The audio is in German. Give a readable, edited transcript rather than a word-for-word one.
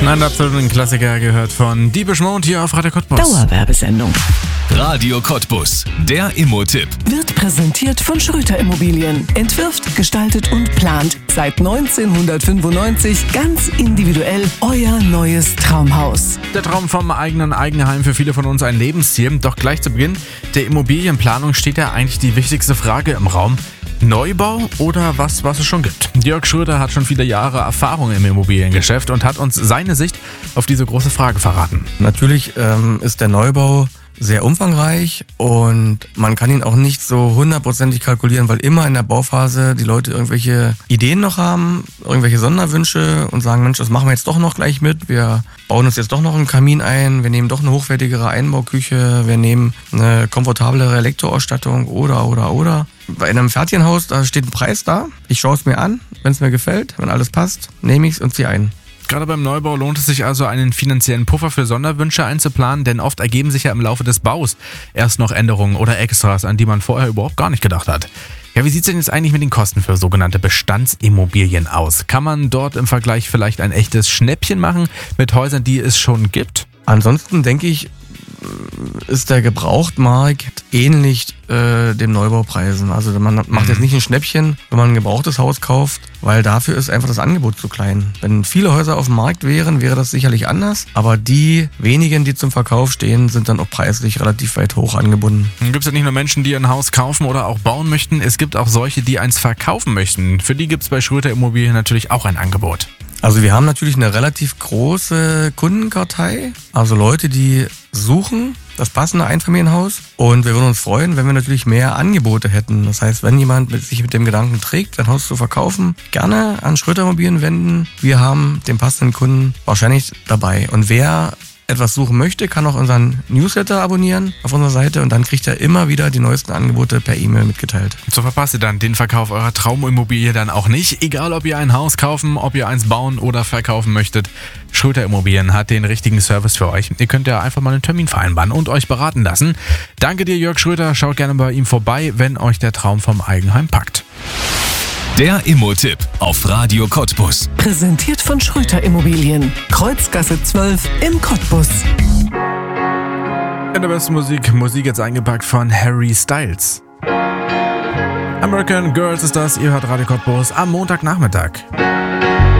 Einen absoluten Klassiker gehört von Deepish Mode hier auf Radio Cottbus. Dauerwerbesendung. Radio Cottbus, der Immo-Tipp. Wird präsentiert von Schröter Immobilien. Entwirft, gestaltet und plant seit 1995 ganz individuell euer neues Traumhaus. Der Traum vom eigenen Eigenheim für viele von uns ein Lebensziel. Doch gleich zu Beginn der Immobilienplanung steht ja eigentlich die wichtigste Frage im Raum. Neubau oder was es schon gibt? Jörg Schröter hat schon viele Jahre Erfahrung im Immobiliengeschäft und hat uns seine Sicht auf diese große Frage verraten. Natürlich ist der Neubau sehr umfangreich und man kann ihn auch nicht so hundertprozentig kalkulieren, weil immer in der Bauphase die Leute irgendwelche Ideen noch haben, irgendwelche Sonderwünsche und sagen, Mensch, das machen wir jetzt doch noch gleich mit. Wir bauen uns jetzt doch noch einen Kamin ein, wir nehmen doch eine hochwertigere Einbauküche, wir nehmen eine komfortablere Elektroausstattung oder. Bei einem fertigen Haus, da steht ein Preis da. Ich schaue es mir an, wenn es mir gefällt, wenn alles passt, nehme ich es und ziehe ein. Gerade beim Neubau lohnt es sich also, einen finanziellen Puffer für Sonderwünsche einzuplanen, denn oft ergeben sich ja im Laufe des Baus erst noch Änderungen oder Extras, an die man vorher überhaupt gar nicht gedacht hat. Ja, wie sieht es denn jetzt eigentlich mit den Kosten für sogenannte Bestandsimmobilien aus? Kann man dort im Vergleich vielleicht ein echtes Schnäppchen machen mit Häusern, die es schon gibt? Ansonsten denke ich, ist der Gebrauchtmarkt ähnlich dem Neubaupreisen. Also man macht jetzt nicht ein Schnäppchen, wenn man ein gebrauchtes Haus kauft, weil dafür ist einfach das Angebot zu klein. Wenn viele Häuser auf dem Markt wären, wäre das sicherlich anders. Aber die wenigen, die zum Verkauf stehen, sind dann auch preislich relativ weit hoch angebunden. Dann gibt es ja nicht nur Menschen, die ein Haus kaufen oder auch bauen möchten. Es gibt auch solche, die eins verkaufen möchten. Für die gibt es bei Schröter Immobilien natürlich auch ein Angebot. Also wir haben natürlich eine relativ große Kundenkartei, also Leute, die suchen das passende Einfamilienhaus, und wir würden uns freuen, wenn wir natürlich mehr Angebote hätten. Das heißt, wenn jemand sich mit dem Gedanken trägt, sein Haus zu verkaufen, gerne an Schröter Immobilien wenden. Wir haben den passenden Kunden wahrscheinlich dabei. Und wer etwas suchen möchte, kann auch unseren Newsletter abonnieren auf unserer Seite, und dann kriegt er immer wieder die neuesten Angebote per E-Mail mitgeteilt. So verpasst ihr dann den Verkauf eurer Traumimmobilie dann auch nicht. Egal, ob ihr ein Haus kaufen, ob ihr eins bauen oder verkaufen möchtet, Schröter Immobilien hat den richtigen Service für euch. Ihr könnt ja einfach mal einen Termin vereinbaren und euch beraten lassen. Danke dir, Jörg Schröter. Schaut gerne bei ihm vorbei, wenn euch der Traum vom Eigenheim packt. Der Immo-Tipp auf Radio Cottbus. Präsentiert von Schröter Immobilien. Kreuzgasse 12 in Cottbus. In der besten Musik jetzt eingepackt von Harry Styles. American Girls ist das, ihr hört Radio Cottbus am Montagnachmittag.